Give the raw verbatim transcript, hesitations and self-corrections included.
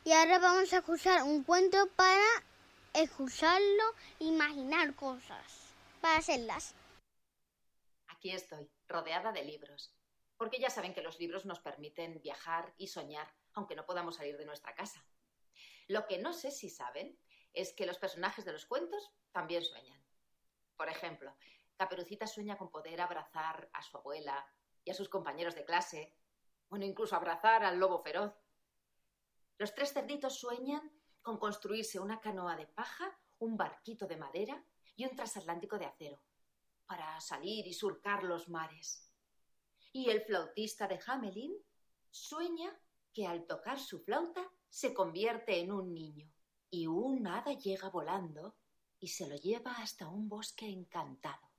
Y ahora vamos a escuchar un cuento para escucharlo, imaginar cosas, para hacerlas. Aquí estoy, rodeada de libros, porque ya saben que los libros nos permiten viajar y soñar, aunque no podamos salir de nuestra casa. Lo que no sé si saben es que los personajes de los cuentos también sueñan. Por ejemplo, Caperucita sueña con poder abrazar a su abuela y a sus compañeros de clase, bueno, incluso abrazar al lobo feroz. Los tres cerditos sueñan con construirse una canoa de paja, un barquito de madera y un transatlántico de acero para salir y surcar los mares. Y el flautista de Hamelin sueña que al tocar su flauta se convierte en un niño y un hada llega volando y se lo lleva hasta un bosque encantado.